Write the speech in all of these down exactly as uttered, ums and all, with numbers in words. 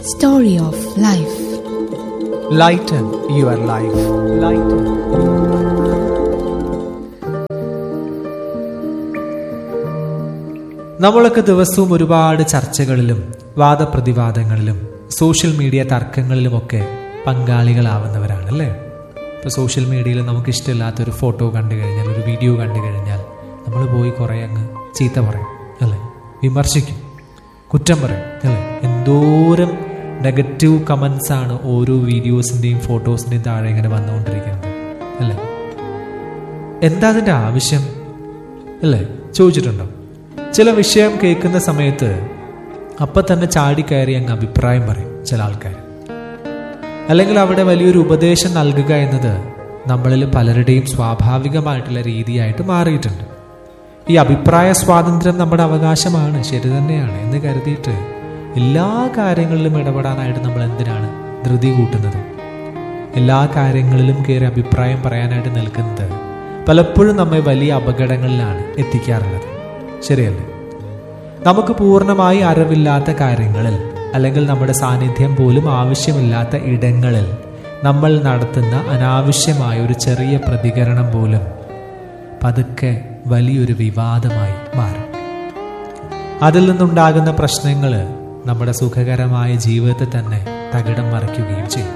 Story of Life. Lighten your life. Lighten. നമ്മളൊക്കെ ദിവസവും ഒരുപാട് ചർച്ചകളിലും വാദപ്രതിവാദങ്ങളിലും സോഷ്യൽ മീഡിയ തർക്കങ്ങളിലുമൊക്കെ പങ്കാളികളാവുന്നവരാണ് അല്ലേ? ഇപ്പോൾ സോഷ്യൽ മീഡിയയിൽ നമുക്ക് ഇഷ്ടമില്ലാത്തൊരു ഫോട്ടോ കണ്ടു കഴിഞ്ഞാൽ, ഒരു വീഡിയോ കണ്ടു കഴിഞ്ഞാൽ നമ്മൾ പോയി കുറേ അങ്ങ് ചീത്ത പറയും അല്ലേ, വിമർശിക്കും, കുറ്റം പറയും അല്ലേ. എന്തോരം നെഗറ്റീവ് കമൻസ് ആണ് ഓരോ വീഡിയോസിൻ്റെയും ഫോട്ടോസിൻ്റെയും താഴെ ഇങ്ങനെ വന്നുകൊണ്ടിരിക്കുന്നത് അല്ലേ. എന്താ അതിൻ്റെ ആവശ്യം അല്ലേ ചോദിച്ചിട്ടുണ്ടോ? ചില വിഷയം കേൾക്കുന്ന സമയത്ത് അപ്പം തന്നെ ചാടിക്കയറി അങ്ങ് അഭിപ്രായം പറയും ചില ആൾക്കാർ. അല്ലെങ്കിൽ അവിടെ വലിയൊരു ഉപദേശം നൽകുക എന്നത് നമ്മളിൽ പലരുടെയും സ്വാഭാവികമായിട്ടുള്ള രീതിയായിട്ട് മാറിയിട്ടുണ്ട്. ഈ അഭിപ്രായ സ്വാതന്ത്ര്യം നമ്മുടെ അവകാശമാണ്, ശരി തന്നെയാണ് എന്ന് കരുതിയിട്ട് എല്ലാ കാര്യങ്ങളിലും ഇടപെടാനായിട്ട് നമ്മൾ എന്തിനാണ് ധൃതി കൂട്ടുന്നത്? എല്ലാ കാര്യങ്ങളിലും കയറി അഭിപ്രായം പറയാനായിട്ട് നിൽക്കുന്നത് പലപ്പോഴും നമ്മെ വലിയ അപകടങ്ങളിലാണ് എത്തിക്കാറുള്ളത്, ശരിയല്ലേ? നമുക്ക് പൂർണ്ണമായി അറിവില്ലാത്ത കാര്യങ്ങളിൽ അല്ലെങ്കിൽ നമ്മുടെ സാന്നിധ്യം പോലും ആവശ്യമില്ലാത്ത ഇടങ്ങളിൽ നമ്മൾ നടത്തുന്ന അനാവശ്യമായ ഒരു ചെറിയ പ്രതികരണം പോലും പതുക്കെ വലിയൊരു വിവാദമായി മാറും. അതിൽ നിന്നുണ്ടാകുന്ന പ്രശ്നങ്ങൾ നമ്മുടെ സുഖകരമായ ജീവിതത്തെ തന്നെ തകിടം മറിക്കുകയും ചെയ്യും.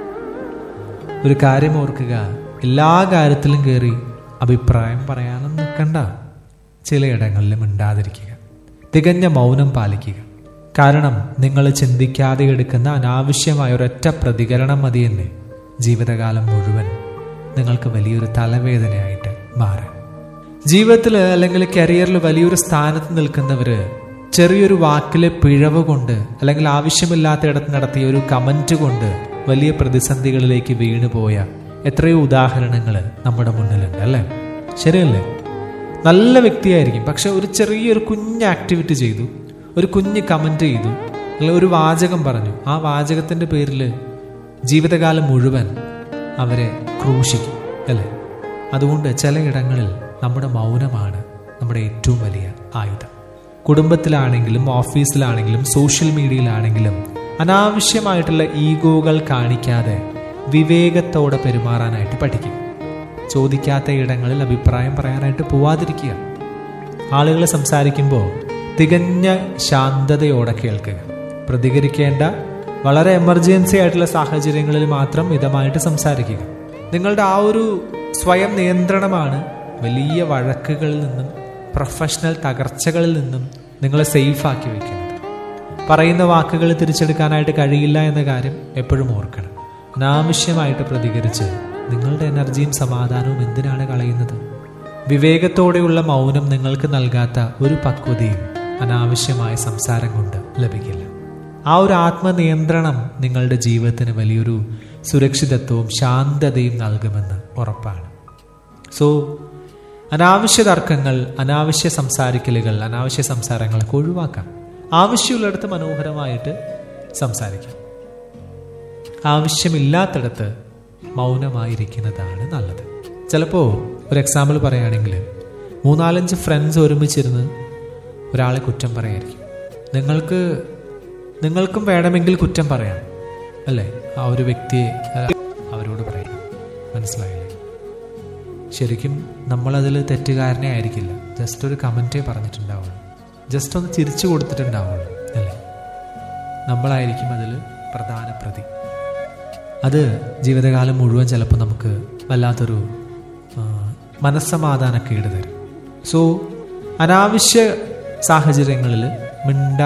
ഒരു കാര്യം ഓർക്കുക, എല്ലാ കാര്യത്തിലും കയറി അഭിപ്രായം പറയാനും നിൽക്കണ്ട. ചിലയിടങ്ങളിലും മിണ്ടാതിരിക്കുക, തികഞ്ഞ മൗനം പാലിക്കുക. കാരണം നിങ്ങൾ ചിന്തിക്കാതെ എടുക്കുന്ന അനാവശ്യമായ ഒരൊറ്റ പ്രതികരണം മതി തന്നെ ജീവിതകാലം മുഴുവൻ നിങ്ങൾക്ക് വലിയൊരു തലവേദനയായിട്ട് മാറാൻ. ജീവിതത്തിൽ അല്ലെങ്കിൽ കരിയറിൽ വലിയൊരു സ്ഥാനത്ത് നിൽക്കുന്നവർ ചെറിയൊരു വാക്കിലെ പിഴവ് കൊണ്ട് അല്ലെങ്കിൽ ആവശ്യമില്ലാത്ത ഇടത്ത് നടത്തിയ ഒരു കമന്റ് കൊണ്ട് വലിയ പ്രതിസന്ധികളിലേക്ക് വീണുപോയ എത്രയോ ഉദാഹരണങ്ങൾ നമ്മുടെ മുന്നിലുണ്ട് അല്ലേ, ശരിയല്ലേ? നല്ല വ്യക്തിയായിരിക്കും, പക്ഷെ ഒരു ചെറിയൊരു കുഞ്ഞ് ആക്ടിവിറ്റി ചെയ്തു, ഒരു കുഞ്ഞ് കമന്റ് ചെയ്തു, അല്ലെങ്കിൽ ഒരു വാചകം പറഞ്ഞു, ആ വാചകത്തിന്റെ പേരിൽ ജീവിതകാലം മുഴുവൻ അവരെ ക്രൂശിക്കും അല്ലേ. അതുകൊണ്ട് ചിലയിടങ്ങളിൽ നമ്മുടെ മൗനമാണ് നമ്മുടെ ഏറ്റവും വലിയ ആയുധം. കുടുംബത്തിലാണെങ്കിലും ഓഫീസിലാണെങ്കിലും സോഷ്യൽ മീഡിയയിലാണെങ്കിലും അനാവശ്യമായിട്ടുള്ള ഈഗോകൾ കാണിക്കാതെ വിവേകത്തോടെ പെരുമാറാനായിട്ട് പഠിക്കുക. ചോദിക്കാത്ത ഇടങ്ങളിൽ അഭിപ്രായം പറയാനായിട്ട് പോവാതിരിക്കുക. ആളുകൾ സംസാരിക്കുമ്പോൾ തികഞ്ഞ ശാന്തതയോടെ കേൾക്കുക. പ്രതികരിക്കേണ്ട വളരെ എമർജൻസി ആയിട്ടുള്ള സാഹചര്യങ്ങളിൽ മാത്രം മിതമായിട്ട് സംസാരിക്കുക. നിങ്ങളുടെ ആ ഒരു സ്വയം നിയന്ത്രണമാണ് വലിയ വഴക്കുകളിൽ നിന്നും പ്രൊഫഷണൽ തകർച്ചകളിൽ നിന്നും നിങ്ങളെ സേഫാക്കി വയ്ക്കുന്നത്. പറയുന്ന വാക്കുകൾ തിരിച്ചെടുക്കാനായിട്ട് കഴിയില്ല എന്ന കാര്യം എപ്പോഴും ഓർക്കണം. അനാവശ്യമായിട്ട് പ്രതികരിച്ച് നിങ്ങളുടെ എനർജിയും സമാധാനവും എന്തിനാണ് കളയുന്നത്? വിവേകത്തോടെയുള്ള മൗനം നിങ്ങൾക്ക് നൽകാത്ത ഒരു പക്വതയും അനാവശ്യമായ സംസാരം കൊണ്ട് ലഭിക്കില്ല. ആ ഒരു ആത്മനിയന്ത്രണം നിങ്ങളുടെ ജീവിതത്തിന് വലിയൊരു സുരക്ഷിതത്വവും ശാന്തതയും നൽകുമെന്ന് ഉറപ്പാണ്. സോ അനാവശ്യ തർക്കങ്ങൾ, അനാവശ്യ സംസാരിക്കലുകൾ, അനാവശ്യ സംസാരങ്ങളൊക്കെ ഒഴിവാക്കാം. ആവശ്യമുള്ളിടത്ത് മനോഹരമായിട്ട് സംസാരിക്കാം. ആവശ്യമില്ലാത്തിടത്ത് മൗനമായിരിക്കുന്നതാണ് നല്ലത്. ചിലപ്പോൾ ഒരു എക്സാമ്പിൾ പറയുകയാണെങ്കിൽ, മൂന്നാലഞ്ച് ഫ്രണ്ട്സ് ഒരുമിച്ചിരുന്ന് ഒരാളെ കുറ്റം പറയായിരിക്കും. നിങ്ങൾക്ക് നിങ്ങൾക്കും വേണമെങ്കിൽ കുറ്റം പറയാം അല്ലേ, ആ ഒരു വ്യക്തിയെ അവരോട് പറയാം. മനസ്സിലായില്ലേ? ശരിക്കും നമ്മളതിൽ തെറ്റുകാരനെ ആയിരിക്കില്ല, ജസ്റ്റ് ഒരു കമൻറ്റേ പറഞ്ഞിട്ടുണ്ടാവുള്ളൂ, ജസ്റ്റ് ഒന്ന് ചിരിച്ചു കൊടുത്തിട്ടുണ്ടാവുള്ളൂ അല്ലേ. നമ്മളായിരിക്കും അതിൽ പ്രധാന പ്രതി. അത് ജീവിതകാലം മുഴുവൻ ചിലപ്പോൾ നമുക്ക് വല്ലാത്തൊരു മനസ്സമാധാനക്കേട് തരും. സോ അനാവശ്യ സാഹചര്യങ്ങളിൽ മിണ്ട